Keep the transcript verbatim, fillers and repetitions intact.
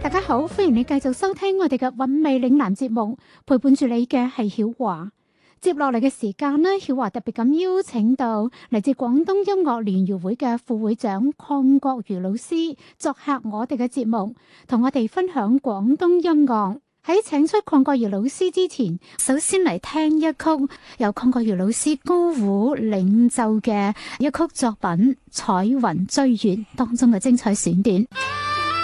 大家好，歡迎你繼續收聽我哋嘅韻味嶺南節目，陪伴住你嘅係曉華。接落嚟嘅時間呢，曉華特別咁邀請到嚟自廣東音樂聯誼會嘅副會長鄺國瑜老師作客我哋嘅節目，同我哋分享廣東音樂。喺請出鄺國瑜老師之前，首先嚟聽一曲由鄺國瑜老師高胡領奏嘅一曲作品《彩雲追月》當中嘅精彩選段。